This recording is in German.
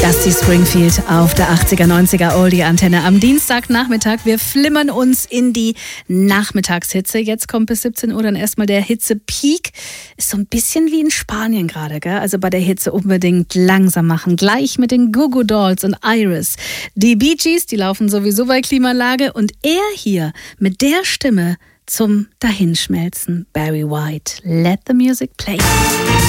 Dusty Springfield auf der 80er, 90er Oldie-Antenne am Dienstagnachmittag. Wir flimmern uns in die Nachmittagshitze. Jetzt kommt bis 17 Uhr dann erstmal der Hitze-Peak. Ist so ein bisschen wie in Spanien gerade, gell? Also bei der Hitze unbedingt langsam machen. Gleich mit den Goo Goo Dolls und Iris. Die Bee Gees, die laufen sowieso bei Klimaanlage. Und er hier mit der Stimme zum Dahinschmelzen. Barry White. Let the music play.